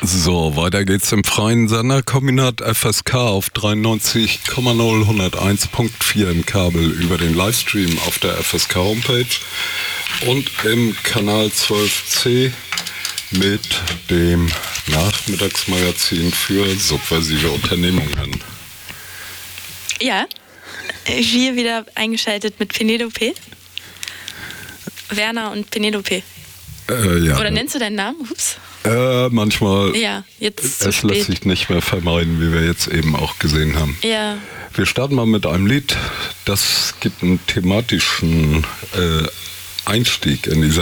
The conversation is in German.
So, weiter geht's im freien Senderkombinat FSK auf 93,0 101.4 im Kabel über den Livestream auf der FSK-Homepage und im Kanal 12C mit dem Nachmittagsmagazin für subversive Unternehmungen. Ja, hier wieder eingeschaltet mit Penelope. Werner und Penelope. Ja. Oder nennst du deinen Namen? Ups. Manchmal. Ja, jetzt ist es lässt sich nicht mehr vermeiden, wie wir jetzt eben auch gesehen haben. Ja. Wir starten mal mit einem Lied, das gibt einen thematischen Einstieg in diese